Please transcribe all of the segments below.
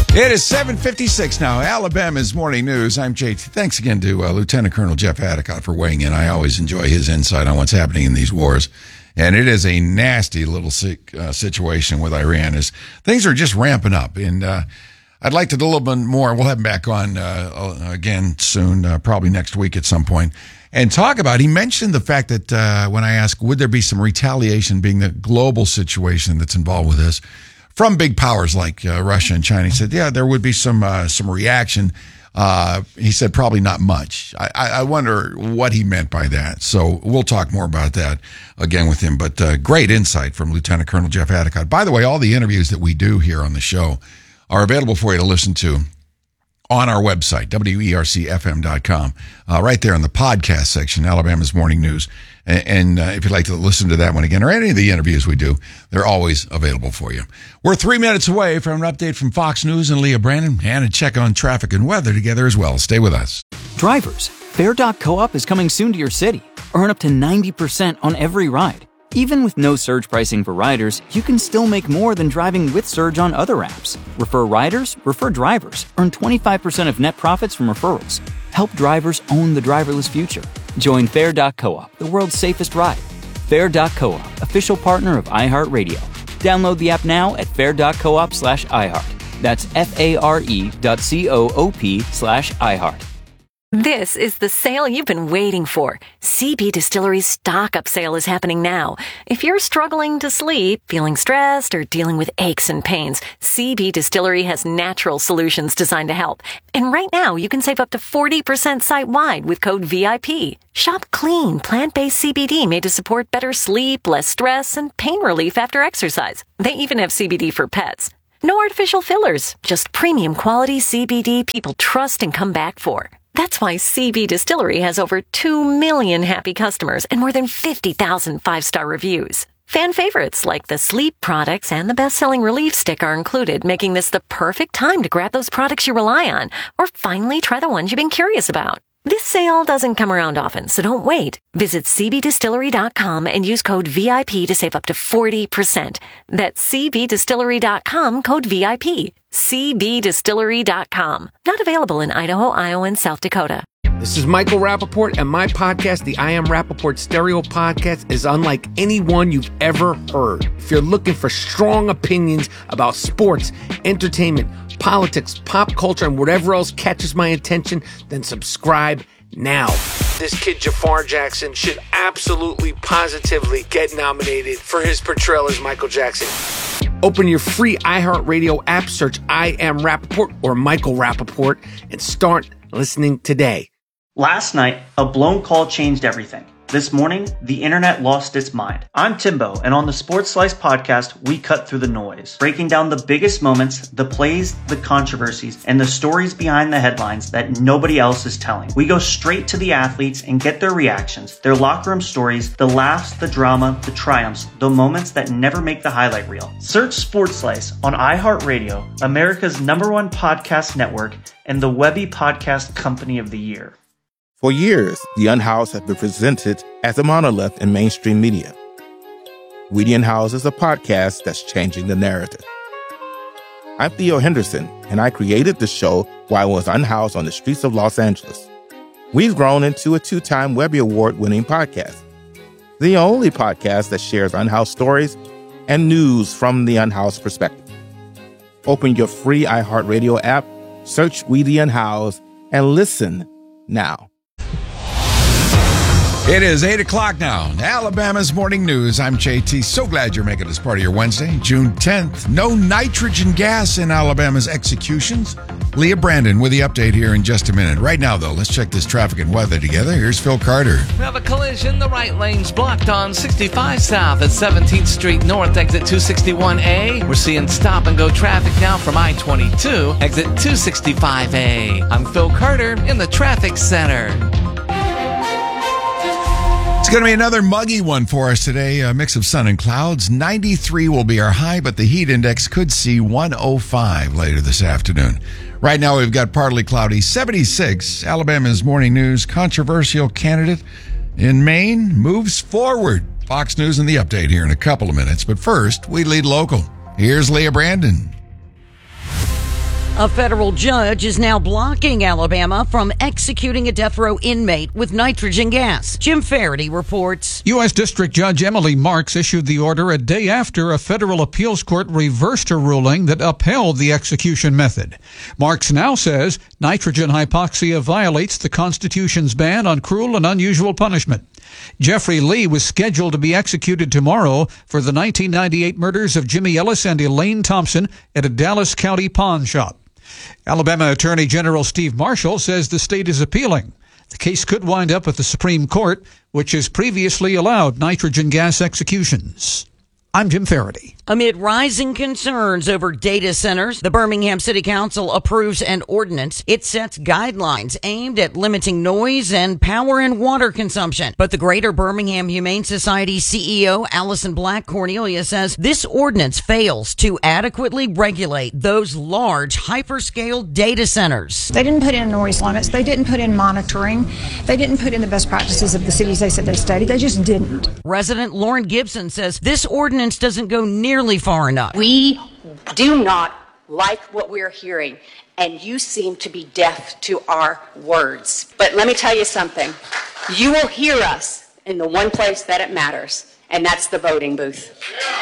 It is 7:56 now. Alabama's Morning News. I'm JT. Thanks again to Lieutenant Colonel Jeff Hadicott for weighing in. I always enjoy his insight on what's happening in these wars. And it is a nasty little situation with Iran as things are just ramping up. And I'd like to do a little bit more. We'll have him back on again soon, probably next week at some point, and talk about, he mentioned the fact that when I asked, would there be some retaliation being the global situation that's involved with this, from big powers like Russia and China. He said, yeah, there would be some reaction. He said probably not much. I wonder what he meant by that. So we'll talk more about that again with him. But great insight from Lieutenant Colonel Jeff Hadicott. By the way, all the interviews that we do here on the show are available for you to listen to on our website, WERCFM.com, right there in the podcast section, Alabama's Morning News. And if you'd like to listen to that one again, or any of the interviews we do, they're always available for you. We're 3 minutes away from an update from Fox News and Leah Brandon, and a check on traffic and weather together as well. Stay with us. Drivers, Fair.coop is coming soon to your city. Earn up to 90% on every ride. Even with no surge pricing for riders, you can still make more than driving with surge on other apps. Refer riders, refer drivers. Earn 25% of net profits from referrals. Help drivers own the driverless future. Join Fair.coop, the world's safest ride. Fair.coop, official partner of iHeartRadio. Download the app now at fair.coop/iHeart. That's FARE.coop/iHeart. This is the sale you've been waiting for. CB Distillery's Stock Up Sale is happening now. If you're struggling to sleep, feeling stressed, or dealing with aches and pains, CB Distillery has natural solutions designed to help. And right now, you can save up to 40% site-wide with code VIP. Shop clean, plant-based CBD made to support better sleep, less stress, and pain relief after exercise. They even have CBD for pets. No artificial fillers, just premium quality CBD people trust and come back for. That's why CB Distillery has over 2 million happy customers and more than 50,000 five-star reviews. Fan favorites like the sleep products and the best-selling Relief Stick are included, making this the perfect time to grab those products you rely on, or finally try the ones you've been curious about. This sale doesn't come around often, so don't wait. Visit cbdistillery.com and use code VIP to save up to 40%. That's cbdistillery.com, code VIP. cbdistillery.com. Not available in Idaho, Iowa, and South Dakota. This is Michael Rappaport, and my podcast, the I Am Rappaport Stereo Podcast, is unlike any one you've ever heard. If you're looking for strong opinions about sports, entertainment, politics, pop culture, and whatever else catches my attention, then subscribe now. This kid Jafar Jackson should absolutely, positively get nominated for his portrayal as Michael Jackson. Open your free iHeartRadio app, search I Am Rappaport or Michael Rappaport, and start listening today. Last night, a blown call changed everything. This morning, the internet lost its mind. I'm Timbo, and on the Sports Slice podcast, we cut through the noise, breaking down the biggest moments, the plays, the controversies, and the stories behind the headlines that nobody else is telling. We go straight to the athletes and get their reactions, their locker room stories, the laughs, the drama, the triumphs, the moments that never make the highlight reel. Search Sports Slice on iHeartRadio, America's #1 podcast network, and the Webby Podcast Company of the Year. For years, The Unhoused has been presented as a monolith in mainstream media. We the Unhoused is a podcast that's changing the narrative. I'm Theo Henderson, and I created the show while I was unhoused on the streets of Los Angeles. We've grown into a 2-time Webby Award-winning podcast, the only podcast that shares unhoused stories and news from the unhoused perspective. Open your free iHeartRadio app, search We the Unhoused, and listen now. It is 8 o'clock now. Alabama's Morning News. I'm JT. So glad you're making this part of your Wednesday, June 10th. No nitrogen gas in Alabama's executions. Leah Brandon with the update here in just a minute. Right now, though, let's check this traffic and weather together. Here's Phil Carter. We have a collision. The right lane's blocked on 65 South at 17th Street North, exit 261A. We're seeing stop-and-go traffic now from I-22, exit 265A. I'm Phil Carter in the traffic center. It's going to be another muggy one for us today. A mix of sun and clouds. 93 will be our high, but the heat index could see 105 later this afternoon. Right now, we've got partly cloudy. 76. Alabama's Morning News. Controversial candidate in Maine moves forward. Fox News and the update here in a couple of minutes. But first, we lead local. Here's Leah Brandon. A federal judge is now blocking Alabama from executing a death row inmate with nitrogen gas. Jim Faraday reports. U.S. District Judge Emily Marks issued the order a day after a federal appeals court reversed her ruling that upheld the execution method. Marks now says nitrogen hypoxia violates the Constitution's ban on cruel and unusual punishment. Jeffrey Lee was scheduled to be executed tomorrow for the 1998 murders of Jimmy Ellis and Elaine Thompson at a Dallas County pawn shop. Alabama Attorney General Steve Marshall says the state is appealing. The case could wind up at the Supreme Court, which has previously allowed nitrogen gas executions. I'm Jim Faraday. Amid rising concerns over data centers, the Birmingham City Council approves an ordinance. It sets guidelines aimed at limiting noise and power and water consumption. But the Greater Birmingham Humane Society CEO, Allison Black Cornelia, says this ordinance fails to adequately regulate those large hyperscale data centers. They didn't put in noise limits. They didn't put in monitoring. They didn't put in the best practices of the cities they said they studied. They just didn't. Resident Lauren Gibson says this ordinance doesn't go nearly far enough. We do not like what we're hearing, and you seem to be deaf to our words. But let me tell you something. You will hear us in the one place that it matters, and that's the voting booth.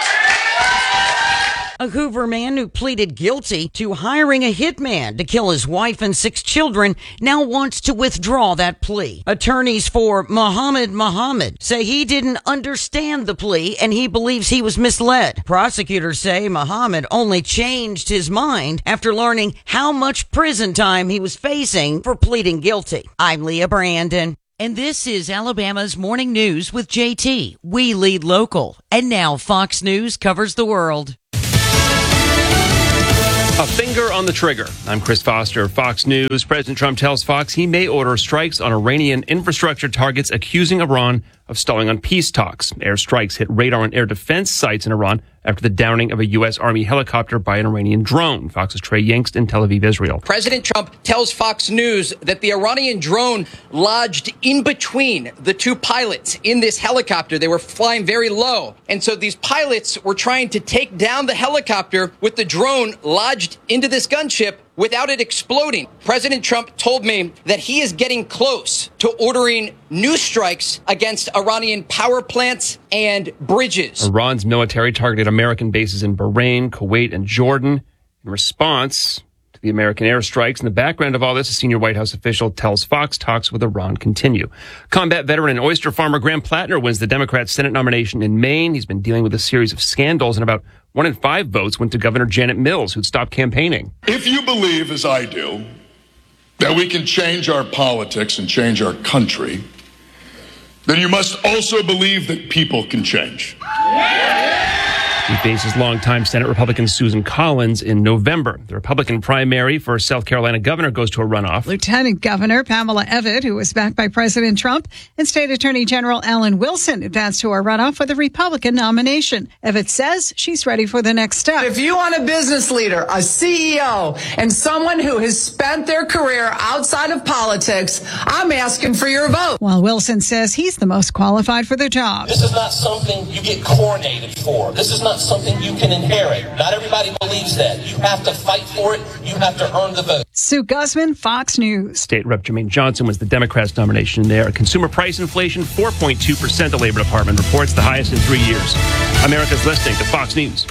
A Hoover man who pleaded guilty to hiring a hitman to kill his wife and 6 children now wants to withdraw that plea. Attorneys for Muhammad say he didn't understand the plea and he believes he was misled. Prosecutors say Muhammad only changed his mind after learning how much prison time he was facing for pleading guilty. I'm Leah Brandon. And this is Alabama's Morning News with JT. We lead local. And now Fox News covers the world. A finger on the trigger. I'm Chris Foster, Fox News. President Trump tells Fox he may order strikes on Iranian infrastructure targets, accusing Iran of stalling on peace talks. Airstrikes hit radar and air defense sites in Iran after the downing of a U.S. Army helicopter by an Iranian drone. Fox's Trey Yingst in Tel Aviv, Israel. President Trump tells Fox News that the Iranian drone lodged in between the 2 pilots in this helicopter. They were flying very low. And so these pilots were trying to take down the helicopter with the drone lodged into this gunship without it exploding. President Trump told me that he is getting close to ordering new strikes against Iranian power plants and bridges. Iran's military targeted American bases in Bahrain, Kuwait, and Jordan in response to the American airstrikes. In the background of all this, a senior White House official tells Fox talks with Iran continue. Combat veteran and oyster farmer Graham Plattner wins the Democrat Senate nomination in Maine. He's been dealing with a series of scandals, and about 1 in 5 votes went to Governor Janet Mills, who'd stopped campaigning. If you believe, as I do, that we can change our politics and change our country, then you must also believe that people can change. He faces longtime Senate Republican Susan Collins in November. The Republican primary for South Carolina governor goes to a runoff. Lieutenant Governor Pamela Evitt, who was backed by President Trump, and State Attorney General Alan Wilson advanced to a runoff for the Republican nomination. Evitt says she's ready for the next step. If you want a business leader, a CEO, and someone who has spent their career outside of politics, I'm asking for your vote. While Wilson says he's the most qualified for the job. This is not something you get coronated for. This is not something you can inherit. Not everybody believes that. You have to fight for it. You have to earn the vote. Sue Guzman, Fox News. State Rep Jermaine Johnson was the Democrats' nomination there. Consumer price inflation, 4.2%, the Labor Department reports, the highest in 3 years. America's listening to Fox News.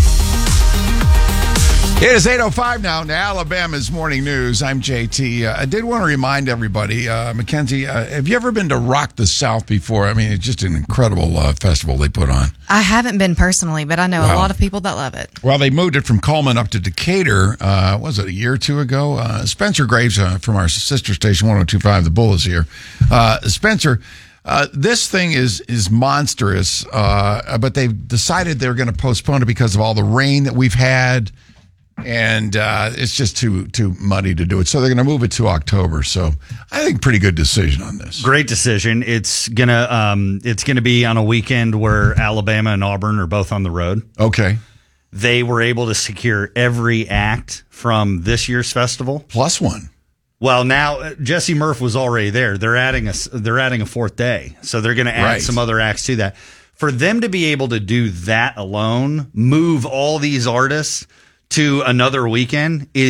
It is 8:05 now to Alabama's Morning News. I'm JT. I did want to remind everybody, Mackenzie, have you ever been to Rock the South before? I mean, it's just an incredible festival they put on. I haven't been personally, but I know a lot of people that love it. Well, they moved it from Coleman up to Decatur, was it a year or two ago? Spencer Graves from our sister station, 102.5 The Bull is here. Spencer, this thing is monstrous, but they've decided they're going to postpone it because of all the rain that we've had. And it's just too muddy to do it. So they're going to move it to October. So I think pretty good decision on this. Great decision. It's gonna be on a weekend where Alabama and Auburn are both on the road. Okay. They were able to secure every act from this year's festival. Plus one. Well, now Jesse Murph was already there. They're adding a fourth day. So they're going to add some other acts to that. For them to be able to do that alone, move all these artists to another weekend is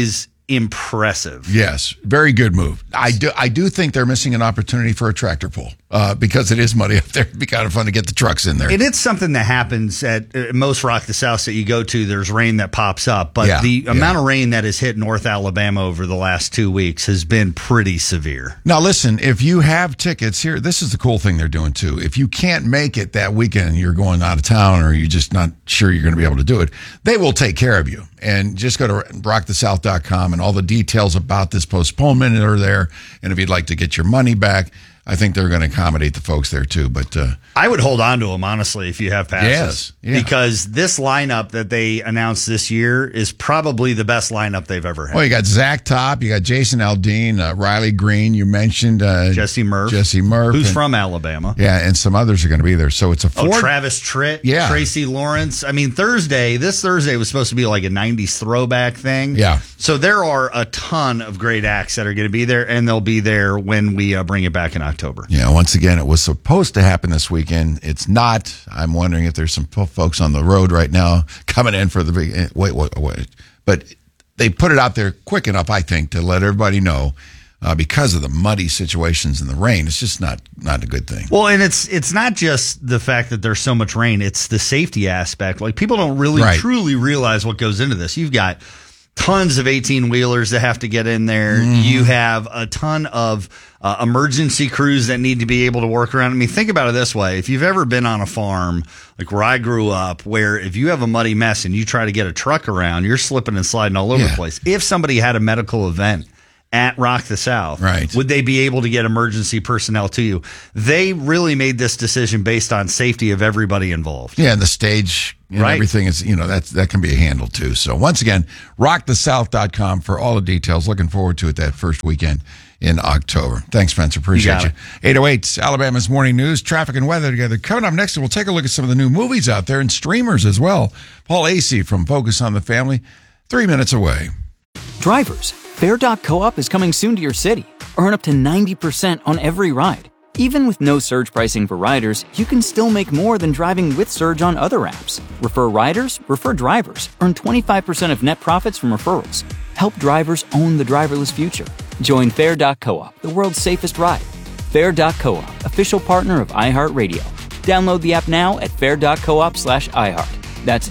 impressive. Yes, very good move. I do think they're missing an opportunity for a tractor pull because it is muddy up there. It'd be kind of fun to get the trucks in there. And it's something that happens at most Rock the South that you go to. There's rain that pops up, but the amount of rain that has hit North Alabama over the last 2 weeks has been pretty severe. Now, listen, if you have tickets here, this is the cool thing they're doing too. If you can't make it that weekend, you're going out of town or you're just not sure you're going to be able to do it, they will take care of you. And just go to rockthesouth.com and all the details about this postponement are there. And if you'd like to get your money back, I think they're going to accommodate the folks there too. But I would hold on to them, honestly, if you have passes. Yes, because this lineup that they announced this year is probably the best lineup they've ever had. Well, you got Zach Top, you got Jason Aldean, Riley Green, you mentioned Jesse Murph. Who's from Alabama. Yeah, and some others are going to be there. So it's a Ford. Travis Tritt, yeah. Tracy Lawrence. I mean, this Thursday was supposed to be like a 90s throwback thing. Yeah. So there are a ton of great acts that are going to be there, and they'll be there when we bring it back in October. Yeah, once again, it was supposed to happen this weekend. It's not. I'm wondering if there's some folks on the road right now coming in for the big. Wait. But they put it out there quick enough, I think, to let everybody know because of the muddy situations and the rain. It's just not a good thing. Well, and it's not just the fact that there's so much rain. It's the safety aspect. Like, people don't really truly realize what goes into this. You've got tons of 18-wheelers that have to get in there. You have a ton of emergency crews that need to be able to work around. I mean, think about it this way. If you've ever been on a farm, like where I grew up, where if you have a muddy mess and you try to get a truck around, you're slipping and sliding all over the place. If somebody had a medical event at Rock the South, would they be able to get emergency personnel to you? They really made this decision based on safety of everybody involved. Yeah, and the stage and everything is, that can be handled too. So once again, rockthesouth.com for all the details. Looking forward to it that first weekend in October. Thanks, Spencer. Appreciate you. 808 Alabama's Morning News, traffic and weather together. Coming up next, we'll take a look at some of the new movies out there and streamers as well. Paul Acey from Focus on the Family, 3 minutes away. Drivers, Fair.coop is coming soon to your city. Earn up to 90% on every ride. Even with no surge pricing for riders, you can still make more than driving with surge on other apps. Refer riders, refer drivers. Earn 25% of net profits from referrals. Help drivers own the driverless future. Join Fair.coop, the world's safest ride. Fair.coop, official partner of iHeartRadio. Download the app now at fair.coop/iHeart. That's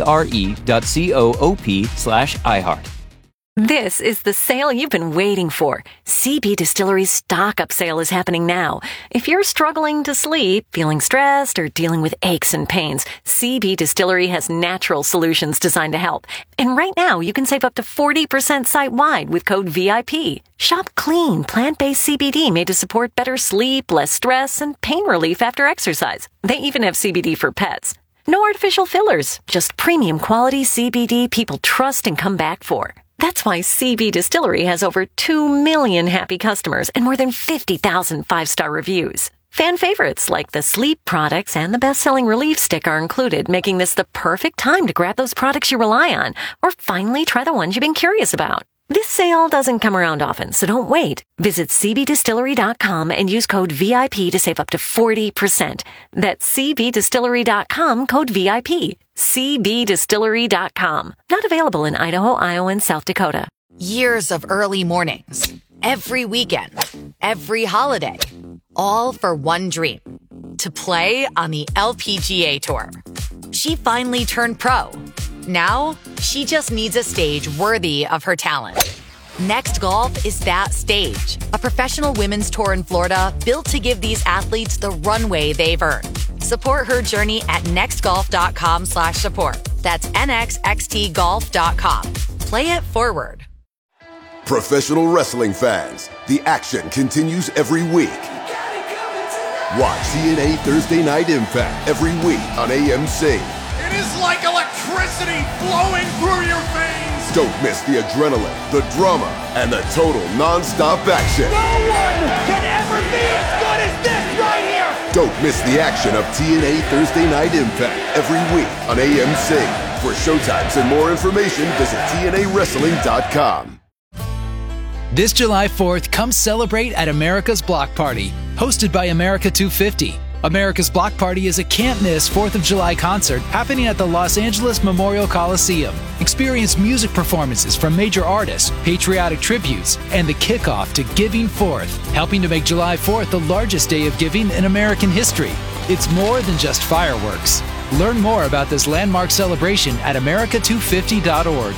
FARE.coop/iHeart. This is the sale you've been waiting for. CB Distillery's stock-up sale is happening now. If you're struggling to sleep, feeling stressed, or dealing with aches and pains, CB Distillery has natural solutions designed to help. And right now, you can save up to 40% site-wide with code VIP. Shop clean, plant-based CBD made to support better sleep, less stress, and pain relief after exercise. They even have CBD for pets. No artificial fillers, just premium quality CBD people trust and come back for. That's why CB Distillery has over 2 million happy customers and more than 50,000 five-star reviews. Fan favorites like the sleep products and the best-selling relief stick are included, making this the perfect time to grab those products you rely on or finally try the ones you've been curious about. This sale doesn't come around often, so don't wait. Visit cbdistillery.com and use code VIP to save up to 40%. That's cbdistillery.com, code VIP. cbdistillery.com. Not available in Idaho, Iowa, and South Dakota. Years of early mornings, every weekend, every holiday, all for one dream, to play on the LPGA Tour. She finally turned pro. Now, she just needs a stage worthy of her talent. Next Golf is that stage, a professional women's tour in Florida built to give these athletes the runway they've earned. Support her journey at nextgolf.com/support. That's nxxtgolf.com. Play it forward. Professional wrestling fans, the action continues every week. Watch TNA Thursday Night Impact every week on AMC. It is like electricity flowing through your veins. Don't miss the adrenaline, the drama, and the total non-stop action. No one can ever be as good as this right here. Don't miss the action of TNA Thursday Night Impact every week on AMC. For showtimes and more information, visit TNAWrestling.com. This July 4th, come celebrate at America's Block Party, hosted by America 250. America's Block Party is a can't-miss 4th of July concert happening at the Los Angeles Memorial Coliseum. Experience music performances from major artists, patriotic tributes, and the kickoff to Giving Forth, helping to make July 4th the largest day of giving in American history. It's more than just fireworks. Learn more about this landmark celebration at america250.org.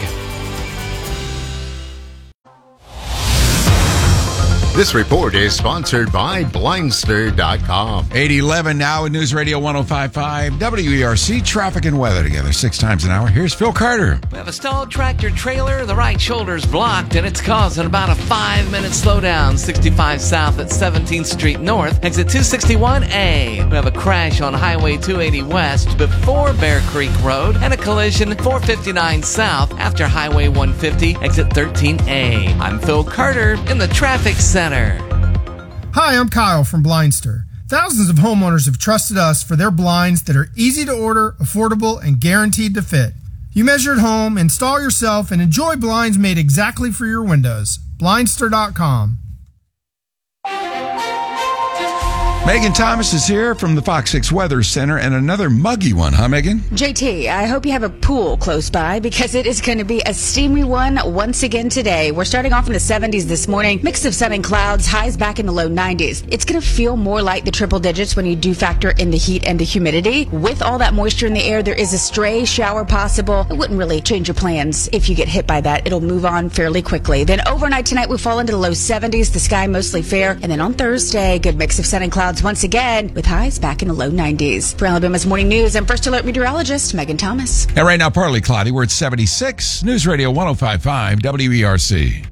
This report is sponsored by Blindster.com. 8:11 now with News Radio 105.5 WERC. Traffic and weather together 6 times an hour. Here's Phil Carter. We have a stalled tractor trailer. The right shoulder's blocked, and it's causing about a 5-minute slowdown. 65 south at 17th Street North, exit 261A. We have a crash on Highway 280 west before Bear Creek Road, and a collision 459 south after Highway 150, exit 13A. I'm Phil Carter in the traffic center. Hi, I'm Kyle from Blindster. Thousands of homeowners have trusted us for their blinds that are easy to order, affordable, and guaranteed to fit. You measure at home, install yourself, and enjoy blinds made exactly for your windows. Blindster.com. Megan Thomas is here from the Fox 6 Weather Center, and another muggy one, huh, Megan? JT, I hope you have a pool close by because it is going to be a steamy one once again today. We're starting off in the 70s this morning. Mix of sun and clouds, highs back in the low 90s. It's going to feel more like the triple digits when you do factor in the heat and the humidity. With all that moisture in the air, there is a stray shower possible. It wouldn't really change your plans if you get hit by that. It'll move on fairly quickly. Then overnight tonight, we fall into the low 70s, the sky mostly fair. And then on Thursday, good mix of sun and clouds once again, with highs back in the low 90s. For Alabama's Morning News, I'm First Alert meteorologist Megan Thomas. And right now, partly cloudy. We're at 76. News Radio 105.5 WERC.